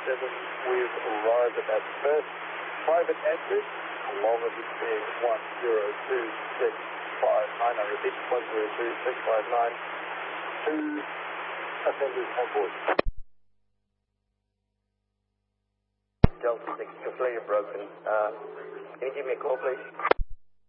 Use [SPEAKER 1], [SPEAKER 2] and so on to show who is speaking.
[SPEAKER 1] we've arrived at that first private entrance, kilometres being 102659. I repeat, 102659. Two offenders on board.
[SPEAKER 2] Delta 6 completely broken. Can you give me a call, please?